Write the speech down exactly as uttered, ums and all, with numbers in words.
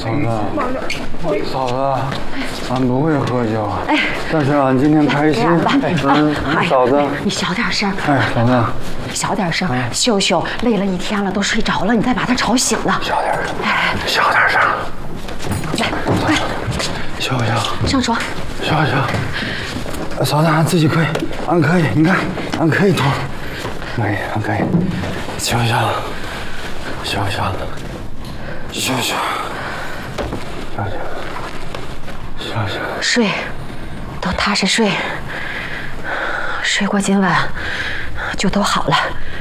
嫂子，嫂子，俺不会喝酒，哎，但是俺今天开心。嗯，嫂子， 你小点声。 哎，嫂子， 小点声。秀秀累了一天了，都睡着了，你再把她吵醒了。 小点声，哎，小点声。 来，快， 笑笑， 上床。 笑笑，嫂子，俺自己可以，俺可以，你看，俺可以脱，可以，俺可以。笑笑，笑笑，笑笑。笑笑，笑笑， 睡，都踏实睡，睡过今晚就都好了。